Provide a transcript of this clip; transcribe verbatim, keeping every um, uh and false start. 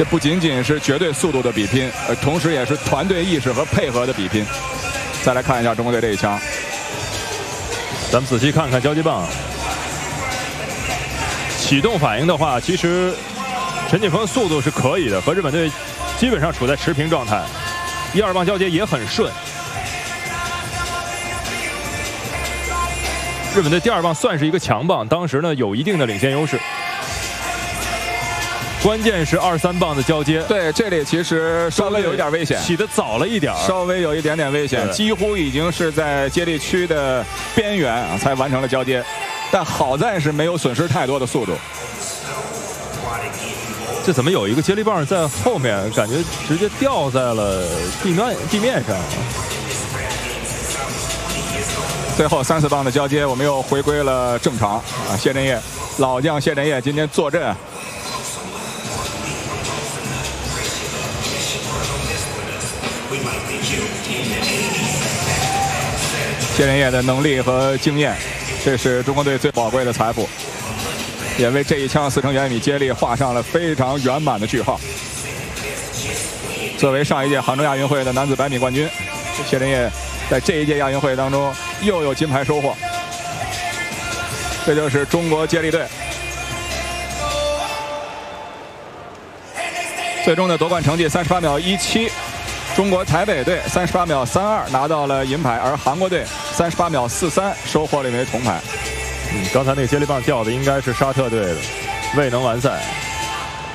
这不仅仅是绝对速度的比拼，呃，同时也是团队意识和配合的比拼。再来看一下中国队这一枪， 咱们仔细看看交接棒启动反应的话，其实陈锦锋速度是可以的，和日本队基本上处在持平状态。一二棒交接也很顺，日本队第二棒算是一个强棒，当时呢有一定的领先优势。关键是二三棒的交接， 对，这里其实稍微有一点危险， 起得早了一点， 稍微有一点点危险，几乎已经是在接力区的边缘啊才完成了交接，但好在是没有损失太多的速度。 这怎么有一个接力棒在后面，感觉直接掉在了地面地面上？ 最后三四棒的交接，我们又回归了正常啊！谢震业，老将谢震业今天坐镇。谢震业的能力和经验，这是中国队最宝贵的财富，也为这一枪四乘一百米接力画上了非常圆满的句号。作为上一届杭州亚运会的男子百米冠军，谢震业在这一届亚运会当中又有金牌收获。这就是中国接力队最终的夺冠成绩：三十八秒一七。中国台北队三十八秒三二拿到了银牌，而韩国队三十八秒四三收获了一枚铜牌。 嗯，刚才那个接力棒掉的应该是沙特队的，未能完赛。